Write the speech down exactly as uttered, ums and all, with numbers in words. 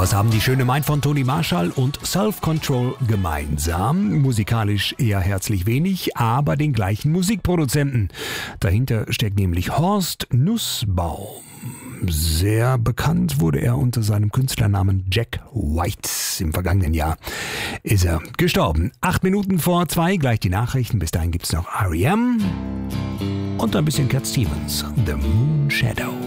Was haben die schöne Mind von Tony Marshall und Self Control gemeinsam? Musikalisch eher herzlich wenig, aber den gleichen Musikproduzenten. Dahinter steckt nämlich Horst Nussbaum. Sehr bekannt wurde er unter seinem Künstlernamen Jack White. Im vergangenen Jahr ist er gestorben. Acht Minuten vor zwei, gleich die Nachrichten. Bis dahin gibt's noch R E M und ein bisschen Cat Stevens, The Moon Shadow.